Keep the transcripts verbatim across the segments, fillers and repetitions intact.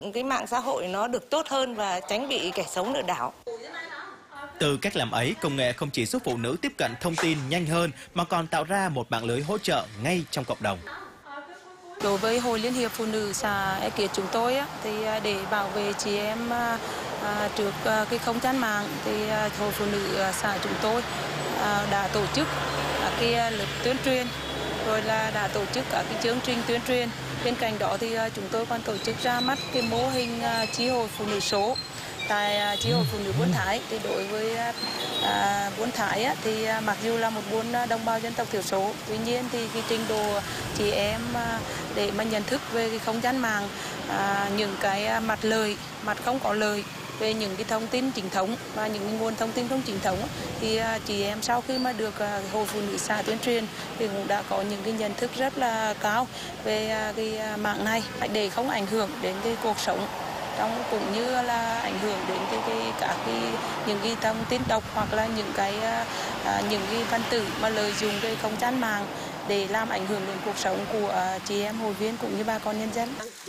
Cái mạng xã hội nó được tốt hơn và tránh bị kẻ xấu lừa đảo. Từ cách làm ấy, công nghệ không chỉ giúp phụ nữ tiếp cận thông tin nhanh hơn mà còn tạo ra một mạng lưới hỗ trợ ngay trong cộng đồng. Đối với Hội Liên hiệp Phụ nữ xã Ea Kiệt chúng tôi thì để bảo vệ chị em trước cái không gian mạng thì Hội Phụ nữ xã chúng tôi đã tổ chức cái lớp tuyên truyền, rồi là đã tổ chức các cái chương trình tuyên truyền. Bên cạnh đó thì chúng tôi còn tổ chức ra mắt cái mô hình chi hội phụ nữ số tại chi hội phụ nữ Buôn Thái. Thì đối với à, Buôn Thái á, thì mặc dù là một buôn đồng bào dân tộc thiểu số, tuy nhiên thì cái trình độ chị em để mà nhận thức về cái không gian mạng, à, những cái mặt lời, mặt không có lời về những cái thông tin chính thống và những nguồn thông tin không chính thống thì chị em sau khi mà được Hội Phụ nữ xã tuyên truyền thì cũng đã có những cái nhận thức rất là cao về cái mạng này để không ảnh hưởng đến cái cuộc sống, trong cũng như là ảnh hưởng đến cái, cái cả cái những cái thông tin độc hoặc là những cái à, những cái văn tử mà lợi dụng cái không gian mạng để làm ảnh hưởng đến cuộc sống của chị em hội viên cũng như bà con nhân dân.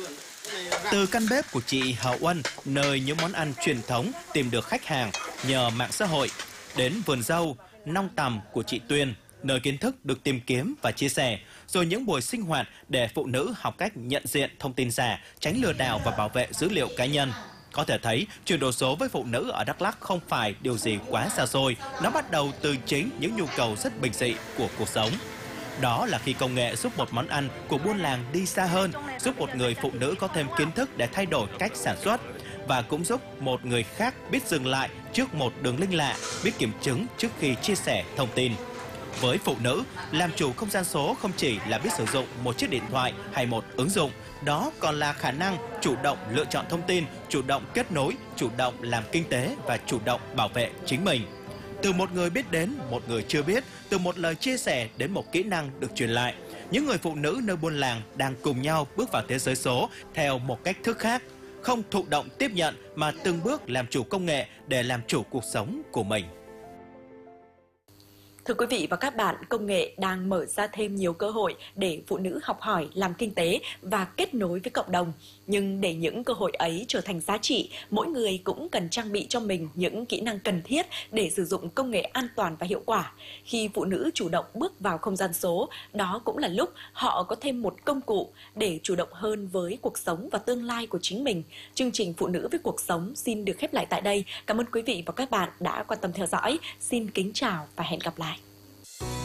Từ căn bếp của chị Hậu Ân, nơi những món ăn truyền thống tìm được khách hàng nhờ mạng xã hội, đến vườn rau, nong tằm của chị Tuyên, nơi kiến thức được tìm kiếm và chia sẻ, rồi những buổi sinh hoạt để phụ nữ học cách nhận diện thông tin giả, tránh lừa đảo và bảo vệ dữ liệu cá nhân. Có thể thấy, chuyển đổi số với phụ nữ ở Đắk Lắk không phải điều gì quá xa xôi, nó bắt đầu từ chính những nhu cầu rất bình dị của cuộc sống. Đó là khi công nghệ giúp một món ăn của buôn làng đi xa hơn, giúp một người phụ nữ có thêm kiến thức để thay đổi cách sản xuất, và cũng giúp một người khác biết dừng lại trước một đường link lạ, biết kiểm chứng trước khi chia sẻ thông tin. Với phụ nữ, làm chủ không gian số không chỉ là biết sử dụng một chiếc điện thoại hay một ứng dụng, đó còn là khả năng chủ động lựa chọn thông tin, chủ động kết nối, chủ động làm kinh tế và chủ động bảo vệ chính mình. Từ một người biết đến một người chưa biết, từ một lời chia sẻ đến một kỹ năng được truyền lại, những người phụ nữ nơi buôn làng đang cùng nhau bước vào thế giới số theo một cách thức khác, không thụ động tiếp nhận mà từng bước làm chủ công nghệ để làm chủ cuộc sống của mình. Thưa quý vị và các bạn, công nghệ đang mở ra thêm nhiều cơ hội để phụ nữ học hỏi, làm kinh tế và kết nối với cộng đồng. Nhưng để những cơ hội ấy trở thành giá trị, mỗi người cũng cần trang bị cho mình những kỹ năng cần thiết để sử dụng công nghệ an toàn và hiệu quả. Khi phụ nữ chủ động bước vào không gian số, đó cũng là lúc họ có thêm một công cụ để chủ động hơn với cuộc sống và tương lai của chính mình. Chương trình Phụ nữ với cuộc sống xin được khép lại tại đây. Cảm ơn quý vị và các bạn đã quan tâm theo dõi. Xin kính chào và hẹn gặp lại.